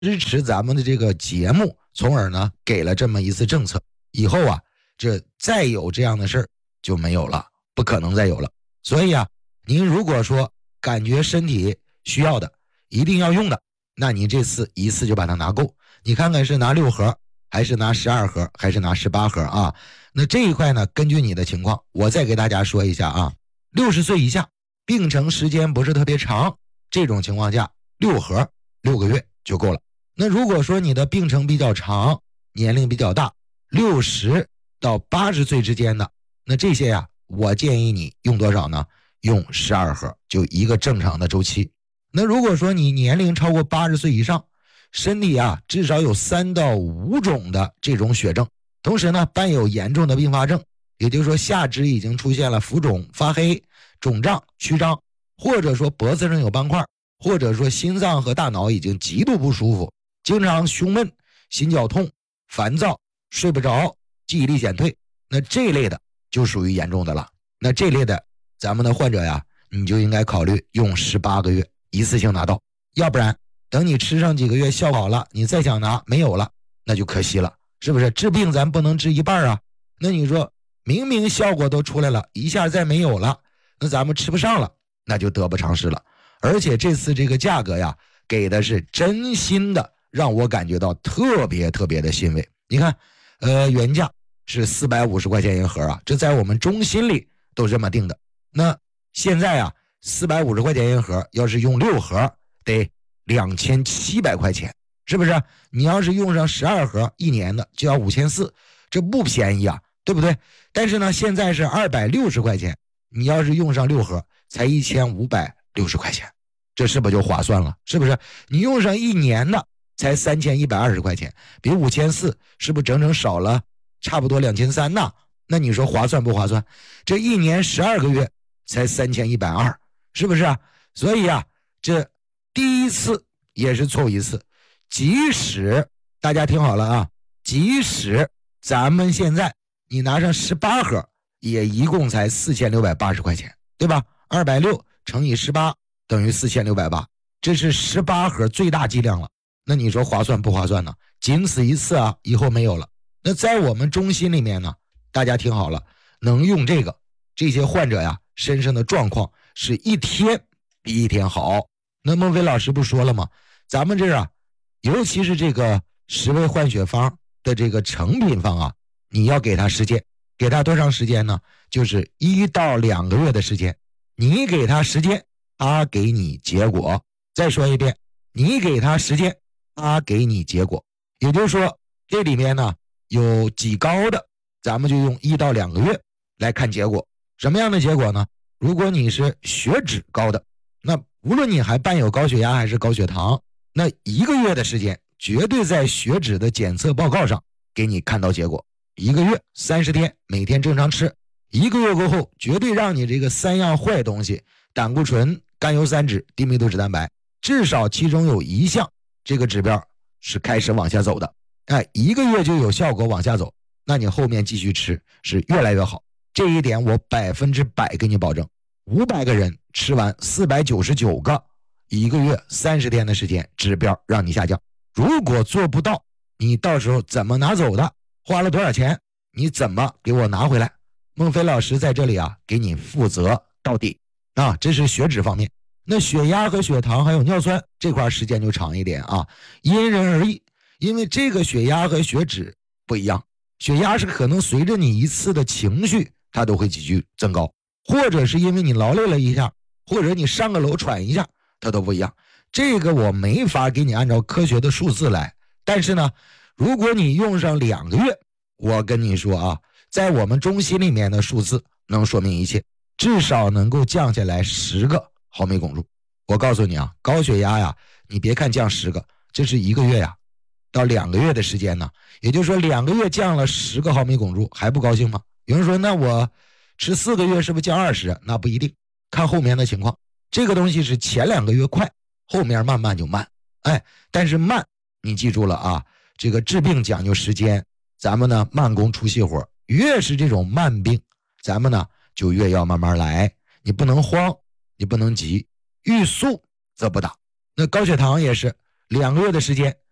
支持咱们的这个节目，从而呢给了这么一次政策。以后啊，这再有这样的事儿就没有了，不可能再有了。所以啊，您如果说感觉身体需要的，一定要用的，那你这次一次就把它拿够。你看看是拿6盒，还是拿12盒，还是拿18盒啊？那这一块呢，根据你的情况，我再给大家说一下啊。60岁以下，病程时间不是特别长，这种情况下6盒6个月就够了。那如果说你的病程比较长，年龄比较大，60到80岁之间的，那这些呀，我建议你用多少呢？用12盒，就一个正常的周期。那如果说你年龄超过80岁以上，身体啊至少有3到5种的这种血症，同时呢伴有严重的并发症，也就是说下肢已经出现了浮肿、发黑、肿胀、曲张，或者说脖子上有斑块，或者说心脏和大脑已经极度不舒服，经常胸闷、心绞痛、烦躁、睡不着、记忆力减退，那这类的就属于严重的了。那这类的咱们的患者呀，你就应该考虑用18个月一次性拿到，要不然等你吃上几个月效好了，你再想拿没有了，那就可惜了，是不是？治病咱不能治一半啊。那你说明明效果都出来了，一下再没有了，那咱们吃不上了，那就得不偿失了。而且这次这个价格呀，给的是真心的，让我感觉到特别特别的欣慰。你看原价是450块钱一盒啊，这在我们中心里都这么定的。那现在啊450块钱一盒，要是用6盒得2700块钱，是不是？你要是用上12盒一年的就要5400，这不便宜啊，对不对？但是呢现在是260块钱，你要是用上6盒才1560块钱，这是不是就划算了？是不是？你用上一年的才3120块钱，比5400是不是整整少了差不多2300呢？那你说划算不划算？这一年12个月才3120，是不是啊？所以啊，这第一次也是错误一次。即使大家听好了啊，即使咱们现在你拿上18盒，也一共才4680块钱，对吧？260乘以18等于4680，这是18盒最大剂量了。那你说划算不划算呢？仅此一次啊，以后没有了。那在我们中心里面呢，大家听好了，能用这些患者呀，身上的状况是一天比一天好。那孟非老师不说了吗？咱们这啊，尤其是这个10味换血方的这个成品方啊，你要给他时间，给他多长时间呢？就是1到2个月的时间。你给他时间，他给你结果。再说一遍，你给他时间，他给你结果。也就是说，这里面呢有几高的，咱们就用1到2个月来看结果。什么样的结果呢？如果你是血脂高的，那无论你还伴有高血压还是高血糖，那1个月的时间绝对在血脂的检测报告上给你看到结果。1个月30天，每天正常吃，1个月过后绝对让你这个3样坏东西，胆固醇、甘油三酯、低密度脂蛋白，至少其中有1项这个指标是开始往下走的。1个月就有效果往下走，那你后面继续吃是越来越好。这一点我100%给你保证。500个人吃完499个，1个月30天的时间，指标让你下降。如果做不到，你到时候怎么拿走的？花了多少钱？你怎么给我拿回来？孟非老师在这里啊，给你负责到底啊！这是血脂方面。那血压和血糖还有尿酸这块时间就长一点啊，因人而异。因为这个血压和血脂不一样，血压是可能随着你一次的情绪，它都会急剧增高，或者是因为你劳累了一下，或者你上个楼喘一下，它都不一样。这个我没法给你按照科学的数字来，但是呢，如果你用上2个月，我跟你说啊，在我们中心里面的数字能说明一切，至少能够降下来10个毫米汞柱。我告诉你啊，高血压呀，你别看降10个，这是1个月呀，到2个月的时间呢，也就是说2个月降了10个毫米汞柱，还不高兴吗？有人说那我吃4个月是不是降20？那不一定，看后面的情况。这个东西是前2个月快，后面慢慢就慢。但是慢你记住了啊，这个治病讲究时间，咱们呢慢工出细活，越是这种慢病，咱们呢就越要慢慢来。你不能慌，你不能急，欲速则不达。那高血糖也是2个月的时间，